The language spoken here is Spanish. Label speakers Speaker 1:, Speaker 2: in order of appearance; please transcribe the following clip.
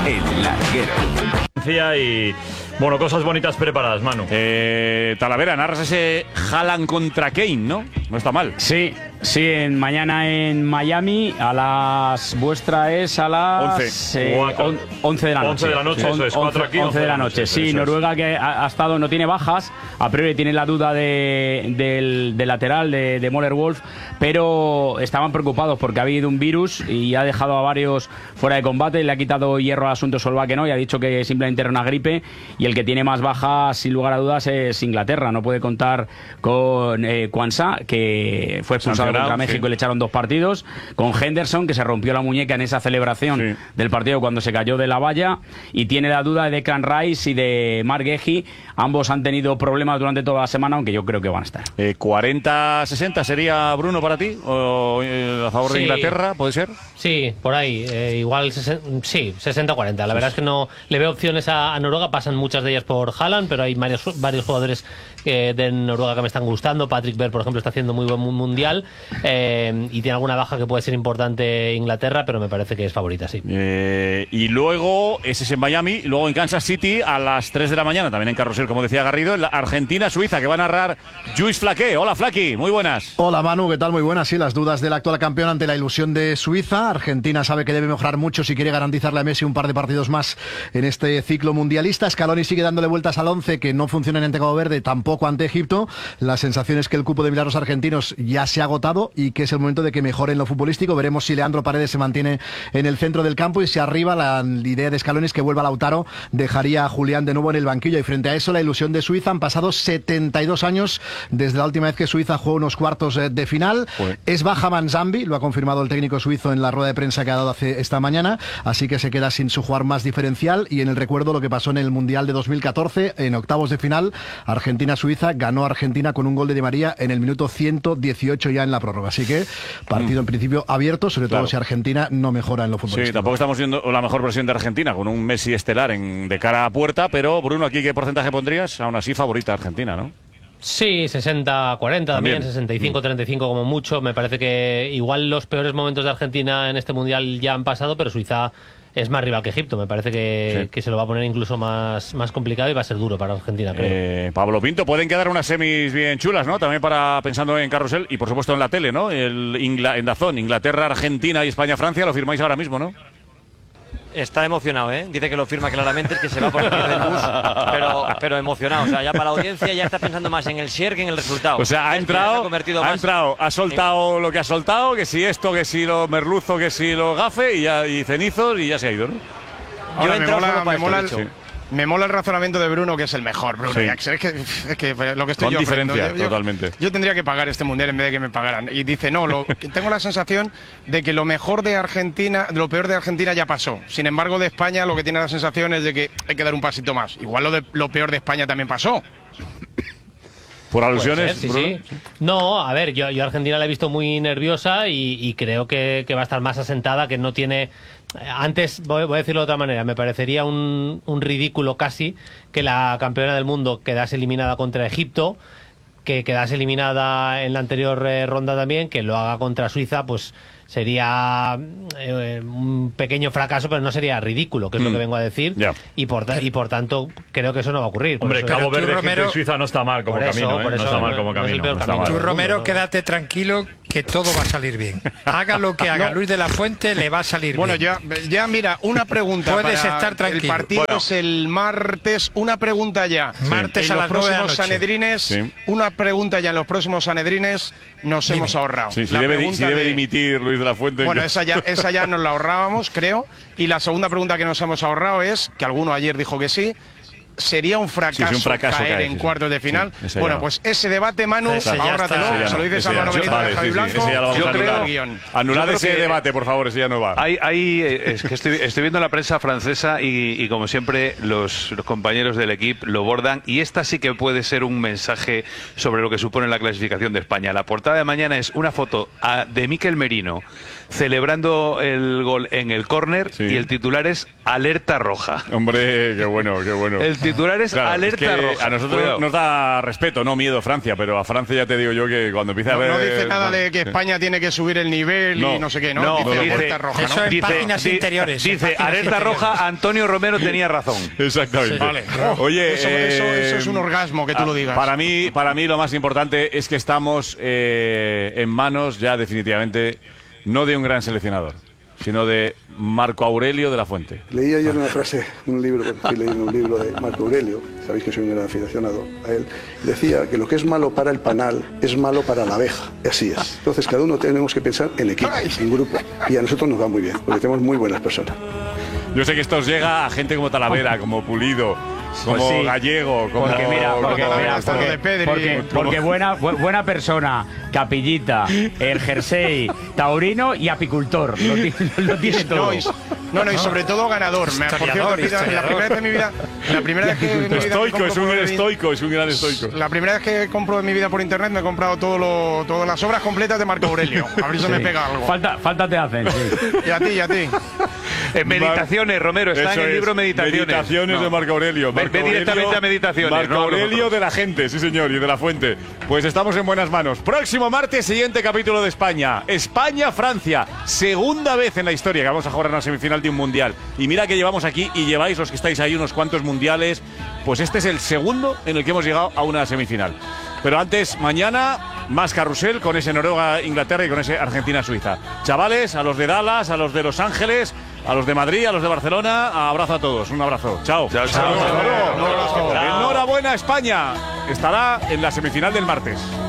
Speaker 1: El Larguero.
Speaker 2: Y bueno, cosas bonitas preparadas, Manu.
Speaker 3: Talavera, narras ese Haaland contra Kane, ¿no? No está mal.
Speaker 4: Sí, mañana en Miami, vuestra es a las 11 de la noche.
Speaker 2: 11 de la noche, eso es, 4 aquí,
Speaker 4: 11 de la noche, sí. Noruega que ha estado, no tiene bajas, a priori tiene la duda del lateral de Möller-Wolf, pero estaban preocupados porque ha habido un virus y ha dejado a varios fuera de combate, le ha quitado hierro al asunto Solbakken hoy, ha dicho que simplemente era una gripe, y el que tiene más bajas, sin lugar a dudas, es Inglaterra. No puede contar con Quansah, que fue expulsado contra México y le echaron 2 partidos, con Henderson, que se rompió la muñeca en esa celebración del partido cuando se cayó de la valla, y tiene la duda de Declan Rice y de Marc Guehi. Ambos han tenido problemas durante toda la semana, aunque yo creo que van a estar.
Speaker 3: 40-60 sería, Bruno, para ti, o a favor de Inglaterra, ¿puede ser?
Speaker 5: Sí, por ahí, igual 60-40. La verdad es que no le veo opciones a Noruega, pasan muchas de ellas por Haaland, pero hay varios jugadores de Noruega que me están gustando. Patrick Berg, por ejemplo, está haciendo muy buen mundial, y tiene alguna baja que puede ser importante Inglaterra, pero me parece que es favorita, sí.
Speaker 3: Y luego, ese es en Miami, luego en Kansas City a las 3 de la mañana, también en Carrusel, como decía Garrido, en la Argentina-Suiza, que va a narrar Lluís Flaqué. Hola, Flaqui, muy buenas.
Speaker 6: Hola, Manu, ¿qué tal? Muy buenas. Sí, las dudas del actual campeón ante la ilusión de Suiza. Argentina sabe que debe mejorar mucho si quiere garantizarle a Messi un par de partidos más en este ciclo mundialista. Scaloni sigue dándole vueltas al 11, que no funcionan ante Cabo Verde, tampoco ante Egipto. La sensación es que el cupo de milagros argentinos ya se ha agotado y que es el momento de que mejore en lo futbolístico. Veremos si Leandro Paredes se mantiene en el centro del campo, y si arriba la idea de Scaloni es que vuelva Lautaro, dejaría a Julián de nuevo en el banquillo. Y frente a eso, la ilusión de Suiza. Han pasado 72 años desde la última vez que Suiza jugó unos cuartos de final. Es baja Manzambi, lo ha confirmado el técnico suizo en la rueda de prensa que ha dado esta mañana, así que se queda sin su jugador más diferencial. Y en el recuerdo lo que pasó en el Mundial de 2014, en octavos de final, Argentina-Suiza, ganó Argentina con un gol de Di María en el minuto 118 ya en la prórroga. Así que partido en principio abierto, sobre todo si Argentina no mejora en lo futbolístico.
Speaker 3: Sí, tampoco estamos viendo la mejor versión de Argentina con un Messi estelar de cara a puerta, pero Bruno, ¿aquí qué porcentaje pondrías? Aún así favorita Argentina, ¿no?
Speaker 5: Sí, 60-40 también, 65-35 como mucho. Me parece que igual los peores momentos de Argentina en este Mundial ya han pasado, pero Suiza es más rival que Egipto. Me parece que se lo va a poner incluso más complicado y va a ser duro para Argentina, creo.
Speaker 3: Pablo Pinto, pueden quedar unas semis bien chulas, ¿no? También pensando en Carrusel y por supuesto en la tele, ¿no? En DAZN, Inglaterra, Argentina y España-Francia, lo firmáis ahora mismo, ¿no?
Speaker 7: Está emocionado, ¿eh? Dice que lo firma claramente, es que se va por el del bus, pero emocionado. O sea, ya para la audiencia ya está pensando más en el share que en el resultado.
Speaker 3: O sea, ha entrado, ha soltado lo que ha soltado, que si esto, que si lo merluzo, que si lo gafe, y cenizos, y ya se ha ido, ¿no?
Speaker 8: Yo he entrado solo para esto, me mola el razonamiento de Bruno, que es el mejor, Bruno. Sí. Es que lo que estoy
Speaker 3: con diferencia, totalmente.
Speaker 8: Yo tendría que pagar este mundial en vez de que me pagaran. Y dice, no, tengo la sensación de que lo mejor de Argentina, lo peor de Argentina ya pasó. Sin embargo, de España lo que tiene la sensación es de que hay que dar un pasito más. Igual lo peor de España también pasó.
Speaker 3: ¿Por alusiones?
Speaker 5: Sí. No, a ver, yo a Argentina la he visto muy nerviosa y creo que va a estar más asentada, que no tiene... Antes, voy a decirlo de otra manera, me parecería un ridículo casi que la campeona del mundo quedase eliminada contra Egipto, que quedase eliminada en la anterior ronda también, que lo haga contra Suiza, pues sería un pequeño fracaso, pero no sería ridículo, que es lo que vengo a decir. Y por tanto creo que eso no va a ocurrir.
Speaker 2: Hombre, Cabo Verde, Egipto y Suiza no está mal como camino, no está mal como camino.
Speaker 9: Tú, Romero, quédate tranquilo, que todo va a salir bien. Haga lo que haga Luis de la Fuente, le va a salir bien.
Speaker 8: Bueno, ya mira, una pregunta.
Speaker 9: Puedes estar tranquilo.
Speaker 8: El partido es el martes, una pregunta ya.
Speaker 9: Martes a las 9 de la noche.
Speaker 8: Sanedrines, una pregunta ya en los próximos Sanedrines nos hemos ahorrado.
Speaker 3: Sí, si debe dimitir Luis de la Fuente.
Speaker 8: Bueno, esa ya nos la ahorrábamos, creo. Y la segunda pregunta que nos hemos ahorrado es, que alguno ayer dijo que sí, ¿sería un fracaso, caer en cuartos de final? Bueno, pues ese debate, Manu, ahórratelo. Se lo dices a Manu Benito de Javi Blanco.
Speaker 3: Yo creo... Anulad ese debate, por favor, ese ya no va.
Speaker 10: Es que estoy viendo la prensa francesa y como siempre, los compañeros del equipo lo bordan. Y esta sí que puede ser un mensaje sobre lo que supone la clasificación de España. La portada de mañana es una foto de Mikel Merino celebrando el gol en el córner y el titular es alerta roja.
Speaker 3: Hombre, qué bueno, qué bueno.
Speaker 10: El titular es alerta roja.
Speaker 3: A nosotros nos da respeto, no miedo Francia, pero a Francia ya te digo yo que cuando empieza a ver...
Speaker 8: No dice nada de que España tiene que subir el nivel y no sé qué, ¿no? Dice alerta roja, ¿no?
Speaker 9: Eso en páginas interiores.
Speaker 10: Dice alerta roja, Antonio Romero tenía razón.
Speaker 3: Exactamente.
Speaker 8: Vale.
Speaker 3: Oye,
Speaker 8: eso es un orgasmo que tú lo digas.
Speaker 3: Para mí lo más importante es que estamos en manos ya definitivamente no de un gran seleccionador, sino de Marco Aurelio de la Fuente.
Speaker 11: Leí ayer una frase, un libro, estoy leyendo un libro de Marco Aurelio, sabéis que soy un gran aficionado a él, decía que lo que es malo para el panal es malo para la abeja, y así es. Entonces cada uno tenemos que pensar en equipo, en grupo, y a nosotros nos va muy bien, porque tenemos muy buenas personas.
Speaker 3: Yo sé que esto os llega a gente como Talavera, como Pulido, como
Speaker 4: sí.
Speaker 3: Gallego, como...
Speaker 4: Porque buena persona, capillita, el jersey, taurino y apicultor. Lo tiene todo.
Speaker 8: No, y sobre todo ganador. Por cierto, la primera vez en mi vida...
Speaker 3: Es un gran estoico.
Speaker 8: La primera vez que compro en mi vida por internet me he comprado todas las obras completas de Marco Aurelio. A ver si me pega algo.
Speaker 4: Falta te hacen, sí.
Speaker 8: Y a ti.
Speaker 10: Meditaciones, Romero, está en el libro Meditaciones.
Speaker 3: Meditaciones de Marco Aurelio.
Speaker 10: Ve directamente a Meditaciones.
Speaker 3: Marco Aurelio de la gente, sí señor, y de la Fuente. Pues estamos en buenas manos. Próximo martes, siguiente capítulo de España. España-Francia. Segunda vez en la historia que vamos a jugar en una semifinal de un mundial. Y mira que llevamos aquí, y lleváis los que estáis ahí unos cuantos mundiales. Pues este es el segundo en el que hemos llegado a una semifinal. Pero antes, mañana, más carrusel con ese Noruega-Inglaterra y con ese Argentina-Suiza. Chavales, a los de Dallas, a los de Los Ángeles, a los de Madrid, a los de Barcelona, abrazo a todos. Un abrazo. Chao.
Speaker 10: Chao.
Speaker 3: Enhorabuena, España. Estará en la semifinal del martes.